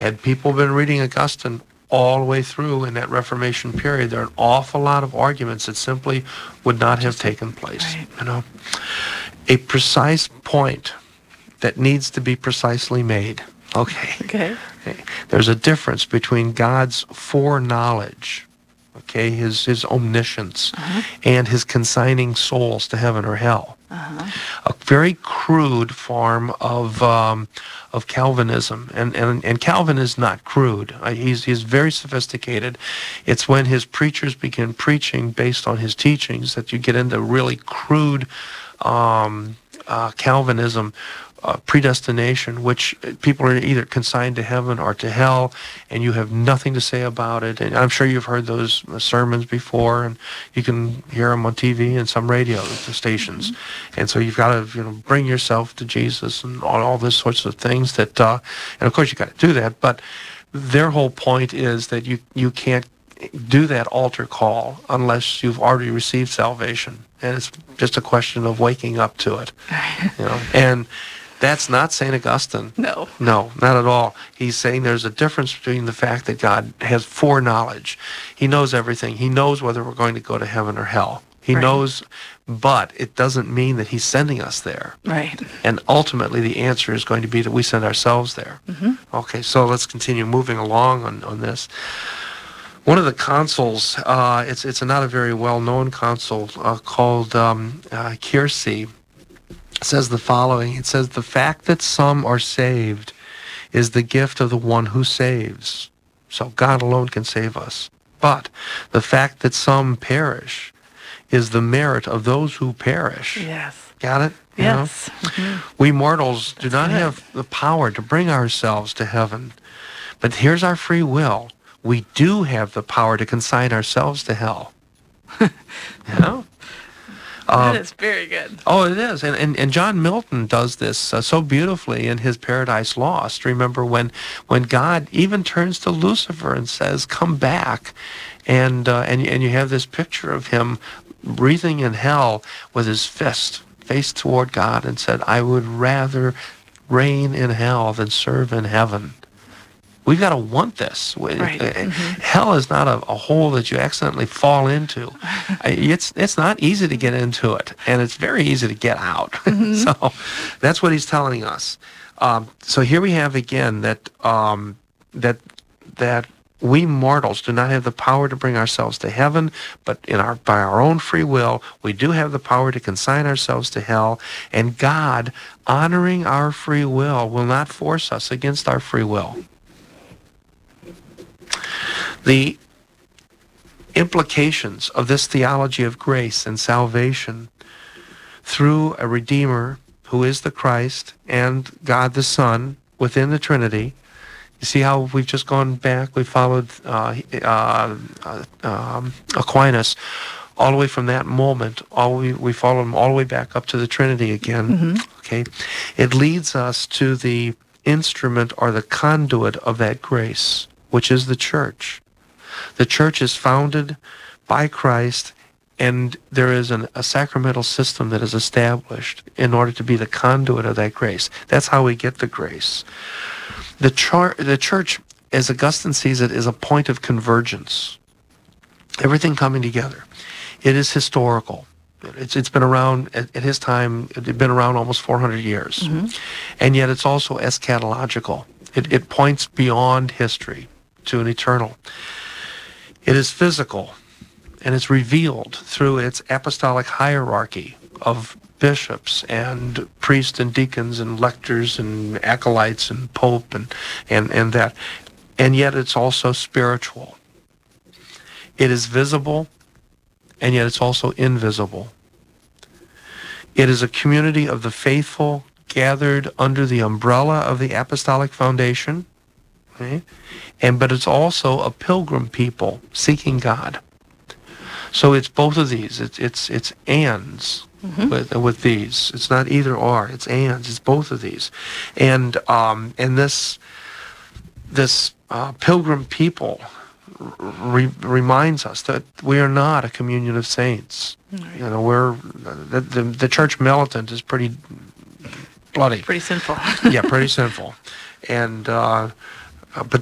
Had people been reading Augustine all the way through in that Reformation period, there are an awful lot of arguments that simply would not have taken place. Right. You know, a precise point that needs to be precisely made. Okay. There's a difference between God's foreknowledge, okay, his omniscience, and his consigning souls to heaven or hell. A very crude form of Calvinism, and Calvin is not crude. He's very sophisticated. It's when his preachers begin preaching based on his teachings that you get into really crude Calvinism, predestination, which people are either consigned to heaven or to hell, and you have nothing to say about it. And I'm sure you've heard those sermons before, and you can hear them on TV and some radio stations. And so you've got to, bring yourself to Jesus and all this sorts of things that, and of course you got to do that. But their whole point is that you can't do that altar call unless you've already received salvation, and it's just a question of waking up to it. And that's not St. Augustine. No, not at all. He's saying there's a difference between the fact that God has foreknowledge. He knows everything. He knows whether we're going to go to heaven or hell. He knows, but it doesn't mean that he's sending us there. Right. And ultimately the answer is going to be that we send ourselves there. Okay, so let's continue moving along on this. One of the consuls, it's not a very well-known consul called Kiersey, says the following. It says, "The fact that some are saved is the gift of the one who saves." So God alone can save us. But the fact that some perish is the merit of those who perish. Yes. Got it? Yes. We mortals do not have the power to bring ourselves to heaven. But here's our free will. We do have the power to consign ourselves to hell. That is very good. Oh, it is. And John Milton does this so beautifully in his Paradise Lost. Remember when God even turns to Lucifer and says, "Come back," and you have this picture of him breathing in hell with his fist faced toward God and said, "I would rather reign in hell than serve in heaven." We've got to want this. Right. Hell is not a hole that you accidentally fall into. It's not easy to get into it, and it's very easy to get out. So that's what he's telling us. So here we have again that we mortals do not have the power to bring ourselves to heaven, but by our own free will, we do have the power to consign ourselves to hell, and God, honoring our free will not force us against our free will. The implications of this theology of grace and salvation through a Redeemer who is the Christ and God the Son within the Trinity. You see how we've just gone back? We followed Aquinas all the way from that moment. We follow him all the way back up to the Trinity again. Okay, it leads us to the instrument or the conduit of that grace, which is the church. The church is founded by Christ, and there is a sacramental system that is established in order to be the conduit of that grace. That's how we get the grace. The church, as Augustine sees it, is a point of convergence. Everything coming together. It is historical. It's been around at his time. It had been around almost 400 years, and yet it's also eschatological. It points beyond history to an eternal. It is physical, and it's revealed through its apostolic hierarchy of bishops and priests and deacons and lectors and acolytes and pope and that. And yet it's also spiritual. It is visible, and yet it's also invisible. It is a community of the faithful gathered under the umbrella of the apostolic foundation. Okay? But it's also a pilgrim people seeking God. So it's both of these. It's ands with these. It's not either or. It's ands. It's both of these. And this pilgrim people reminds us that we are not a communion of saints. Right. We're the church militant is pretty bloody. Pretty sinful. Yeah, pretty sinful. And but